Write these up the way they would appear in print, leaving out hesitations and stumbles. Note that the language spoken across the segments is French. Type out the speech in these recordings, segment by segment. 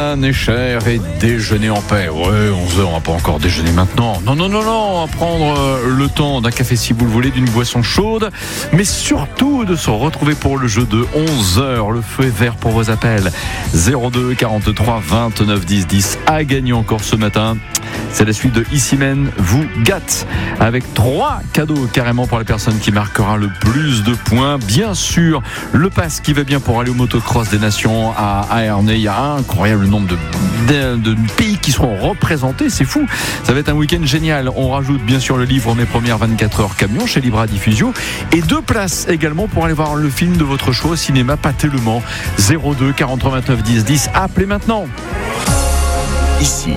Rien n'est cher et déjeuner en paix. Ouais, 11h, on va pas encore déjeuner maintenant. Non, on va prendre le temps d'un café si vous le voulez, d'une boisson chaude, mais surtout de se retrouver pour le jeu de 11h. Le feu est vert pour vos appels. 02 43 29 10 10 à gagner encore ce matin. C'est la suite de Issimen vous gâte avec 3 cadeaux carrément pour la personne qui marquera le plus de points. Bien sûr, le pass qui va bien pour aller au motocross des nations à Ernée. Il y a un incroyable nombre de pays qui seront représentés. C'est fou. Ça va être un week-end génial. On rajoute bien sûr le livre Mes premières 24 heures camion chez Libra Diffusion et 2 places également pour aller voir le film de votre choix au cinéma Pâté Le Mans. 02 43 29 10 10. Appelez maintenant. Ici,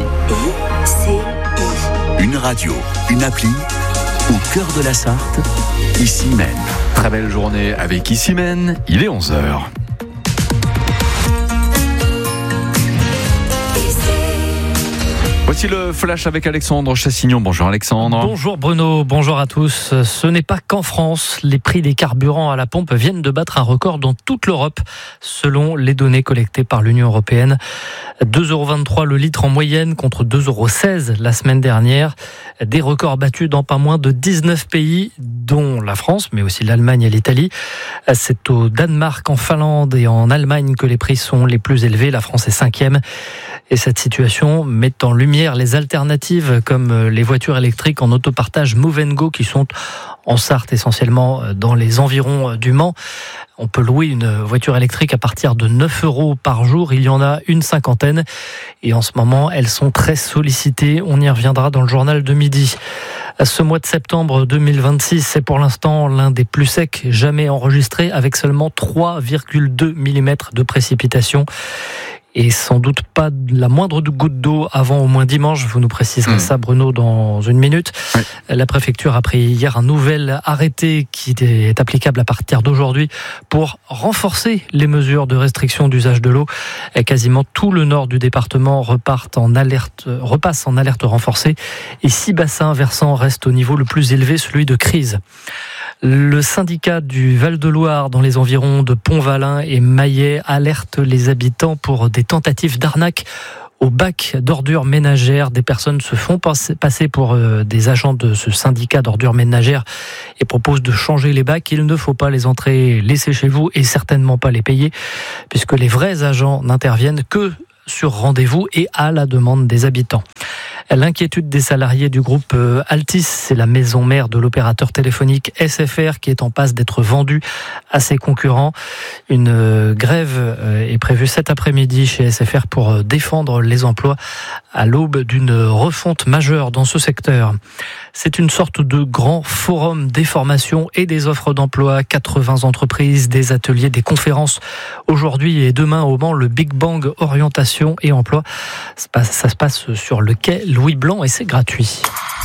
une radio, une appli, au cœur de la Sarthe, Issimen. Très belle journée avec Issimen, il est 11h. Voici le flash avec Alexandre Chassignon. Bonjour Alexandre. Bonjour Bruno, bonjour à tous. Ce n'est pas qu'en France, les prix des carburants à la pompe viennent de battre un record dans toute l'Europe, selon les données collectées par l'Union européenne. 2,23 € le litre en moyenne contre 2,16 € la semaine dernière. Des records battus dans pas moins de 19 pays, dont la France, mais aussi l'Allemagne et l'Italie. C'est au Danemark, en Finlande et en Allemagne que les prix sont les plus élevés. La France est 5e. Et cette situation met en lumière les alternatives comme les voitures électriques en autopartage Move & Go qui sont en Sarthe essentiellement dans les environs du Mans. On peut louer une voiture électrique à partir de 9 € par jour. Il y en a une cinquantaine et en ce moment elles sont très sollicitées. On y reviendra dans le journal de midi. Ce mois de septembre 2026, c'est pour l'instant l'un des plus secs jamais enregistrés avec seulement 3,2 mm de précipitations. Et sans doute pas la moindre goutte d'eau avant au moins dimanche. Vous nous préciserez ça, Bruno, dans une minute. Oui. La préfecture a pris hier un nouvel arrêté qui est applicable à partir d'aujourd'hui pour renforcer les mesures de restriction d'usage de l'eau. Et quasiment tout le nord du département repasse en alerte renforcée. Et 6 bassins versants restent au niveau le plus élevé, celui de crise. Le syndicat du Val-de-Loire, dans les environs de Pont-Valin et Maillet, alerte les habitants pour des tentatives d'arnaque au bac d'ordures ménagères. Des personnes se font passer pour des agents de ce syndicat d'ordures ménagères et proposent de changer les bacs. Il ne faut pas les entrer laisser chez vous et certainement pas les payer, puisque les vrais agents n'interviennent que sur rendez-vous et à la demande des habitants. L'inquiétude des salariés du groupe Altis, c'est la maison mère de l'opérateur téléphonique SFR qui est en passe d'être vendue à ses concurrents. Une grève est prévue cet après-midi chez SFR pour défendre les emplois à l'aube d'une refonte majeure dans ce secteur. C'est une sorte de grand forum des formations et des offres d'emploi. 80 entreprises, des ateliers, des conférences. Aujourd'hui et demain au Mans, le Big Bang Orientation et Emploi. Ça se passe sur le quai Louis Blanc et c'est gratuit.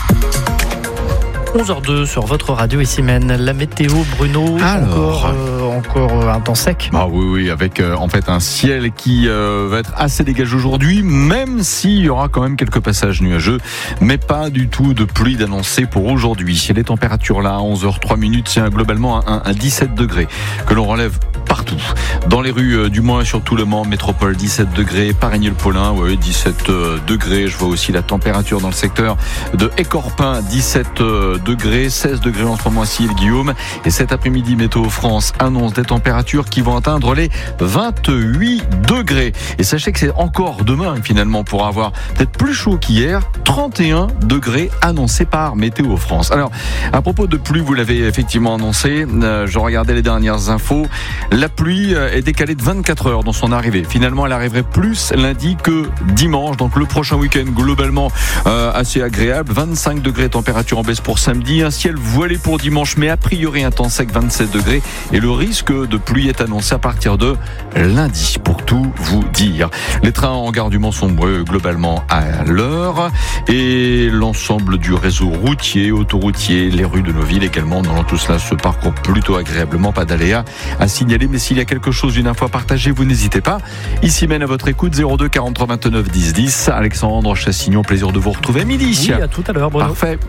11h02 sur votre radio Issimen. La météo, Bruno, encore un temps sec. Ah oui, avec en fait un ciel qui va être assez dégagé aujourd'hui, même s'il y aura quand même quelques passages nuageux, mais pas du tout de pluie d'annoncer pour aujourd'hui. Les températures là, à 11h03, c'est globalement un 17 degrés que l'on relève partout. Dans les rues du Mans et surtout le Mans Métropole, 17 degrés, Parigny-le-Paulin, 17 degrés. Je vois aussi la température dans le secteur de Écorpin, 17 degrés, 16 degrés en ce moment à Sille-Guillaume. Et cet après-midi, Météo France annonce des températures qui vont atteindre les 28 degrés. Et sachez que c'est encore demain finalement pour avoir peut-être plus chaud qu'hier, 31 degrés annoncés par Météo France. Alors, à propos de pluie, vous l'avez effectivement annoncé, je regardais les dernières infos, la pluie est décalée de 24 heures dans son arrivée. Finalement, elle arriverait plus lundi que dimanche, donc le prochain week-end globalement assez agréable, 25 degrés température en baisse pour samedi, un ciel voilé pour dimanche, mais a priori un temps sec, 27 degrés, et le risque de pluie est annoncé à partir de lundi, pour tout vous dire. Les trains en gare du Mans sont globalement à l'heure, et l'ensemble du réseau routier, autoroutier, les rues de nos villes également, dans tout cela se parcourt plutôt agréablement, pas d'aléas à signaler, mais s'il y a quelque chose, une info à partager, vous n'hésitez pas. Issimen à votre écoute, 02 43 29 10 10. Alexandre Chassignon, plaisir de vous retrouver à midi. Oui, à tout à l'heure, Bruno. Parfait.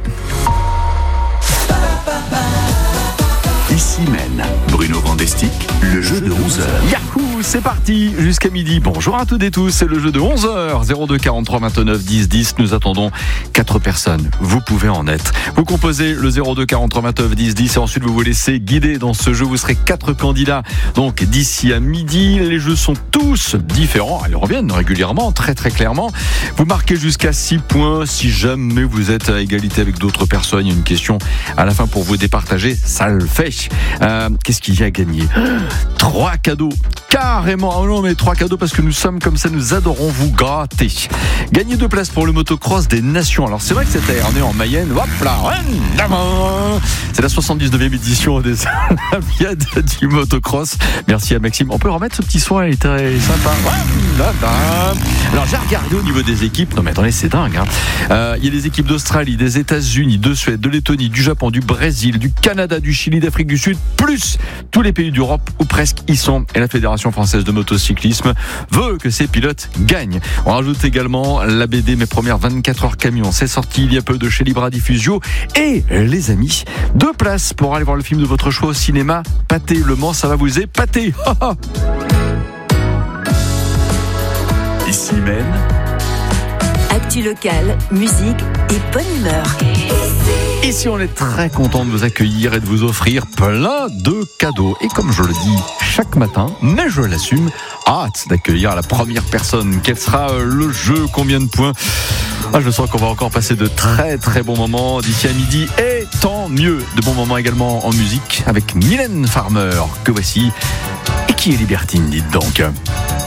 Issimen, Bruno Vandestick, le jeu de 11h. Yahoo! nous, c'est parti jusqu'à midi. Bonjour à toutes et tous, c'est le jeu de 11h, 02 43 29 10 10. Nous attendons 4 personnes. Vous pouvez en être. Vous composez le 02 43 29 10 10 et ensuite vous vous laissez guider dans ce jeu. Vous serez 4 candidats. Donc d'ici à midi, les jeux sont tous différents. Ils reviennent régulièrement, très très clairement. Vous marquez jusqu'à 6 points. Si jamais vous êtes à égalité avec d'autres personnes, il y a une question à la fin pour vous départager. Ça le fait. Qu'est-ce qu'il y a à gagner ? 3 cadeaux. Carrément. Oh non, mais 3 cadeaux parce que nous sommes comme ça, nous adorons vous gâter. Gagner 2 places pour le motocross des nations. Alors c'est vrai que c'était on est en Mayenne. Hop là. C'est la 79e édition des Olympiades du motocross. Merci à Maxime. On peut remettre ce petit soin, il est très sympa. Alors j'ai regardé au niveau des équipes. Non mais attendez, c'est dingue. Il y a des équipes d'Australie, des États-Unis, de Suède, de Lettonie, du Japon, du Brésil, du Canada, du Chili, d'Afrique du Sud, plus tous les pays d'Europe ou presque y sont. Et la Fédération française de motocyclisme veut que ses pilotes gagnent. On rajoute également la BD Mes premières 24 heures camion. C'est sorti il y a peu de chez Libra Diffusio. Et les amis, 2 places pour aller voir le film de votre choix au cinéma. Pâté Le Mans, ça va vous épater. Ici même, actu locale, musique et bonne humeur. Ici, on est très content de vous accueillir et de vous offrir plein de cadeaux. Et comme je le dis chaque matin, mais je l'assume, hâte d'accueillir la première personne. Quel sera le jeu ? Combien de points ? Je sens qu'on va encore passer de très très bons moments d'ici à midi. Et tant mieux, de bons moments également en musique avec Mylène Farmer, que voici. Et qui est libertine, dites donc.